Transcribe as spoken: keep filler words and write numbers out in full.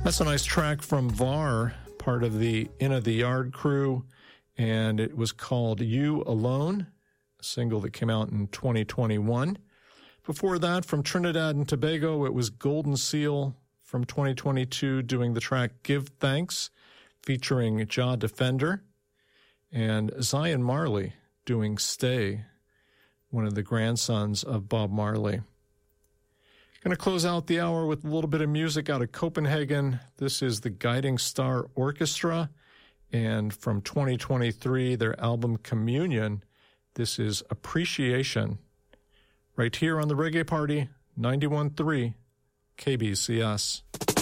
That's a nice track from V A R, part of the Into the Yard crew, and it was called You Alone, a single that came out in twenty twenty-one. Before that, from Trinidad and Tobago, it was Golden Seal from twenty twenty-two doing the track Give Thanks, featuring Ja Defender, and Zion Marley doing Stay, one of the grandsons of Bob Marley. Going to close out the hour with a little bit of music out of Copenhagen. This is the Guiding Star Orchestra, and from twenty twenty-three, their album Communion, this is Appreciation, right here on the Reggae Party, ninety-one point three K B C S.